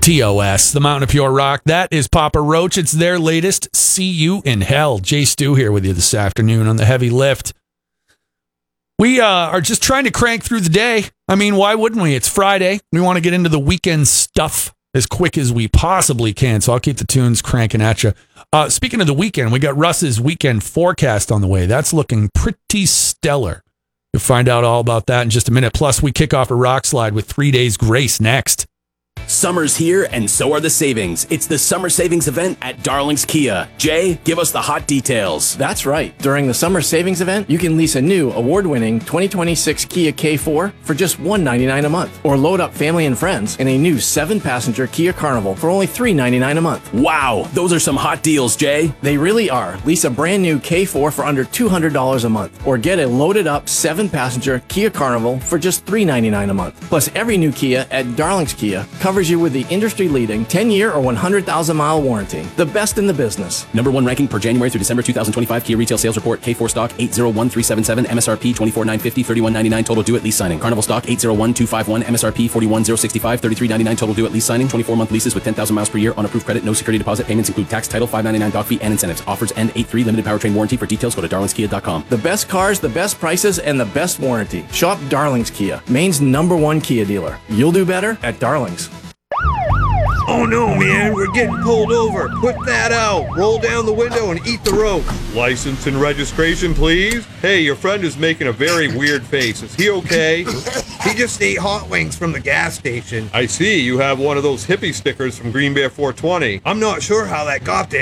TOS, the Mountain of Pure Rock. That is Papa Roach. It's their latest, See You in Hell. Jay Stu here with you this afternoon on the Heavy Lift. We are just trying to crank through the day. I mean, why wouldn't we? It's Friday. We want to get into the weekend stuff as quick as we possibly can, so I'll keep the tunes cranking at you. Speaking of the weekend, we got Russ's weekend forecast on the way. That's looking pretty stellar. You'll find out all about that in just a minute. Plus, we kick off a rock slide with 3 Days Grace next. Summer's here, and so are the savings. It's the Summer Savings Event at Darling's Kia. Jay, give us the hot details. That's right. During the Summer Savings Event, you can lease a new award-winning 2026 Kia K4 for just $199 a month, or load up family and friends in a new 7-passenger Kia Carnival for only $399 a month. Wow, those are some hot deals, Jay. They really are. Lease a brand new K4 for under $200 a month, or get a loaded up 7-passenger Kia Carnival for just $399 a month. Plus, every new Kia at Darling's Kia covers you with the industry-leading 10-year or 100,000-mile warranty. The best in the business. Number 1 ranking per January through December 2025 Kia retail sales report. K4 stock 801377, MSRP 24,950, 3199 total due at lease signing. Carnival stock 801251, MSRP 41,065, 3399 total due at lease signing. 24-month leases with 10,000 miles per year on approved credit. No security deposit. Payments include tax, title, $599 doc fee, and incentives. Offers end 8/3. Limited powertrain warranty. For details, go to darlingskia.com. The best cars, the best prices, and the best warranty. Shop Darling's Kia, Maine's #1 Kia dealer. You'll do better at Darling's. Oh no, man, we're getting pulled over. Put that out. Roll down the window and eat the rope. License and registration, please. Hey, your friend is making a very weird face. Is he okay? He just ate hot wings from the gas station. I see. You have one of those hippie stickers from Green Bear 420. I'm not sure how that got there.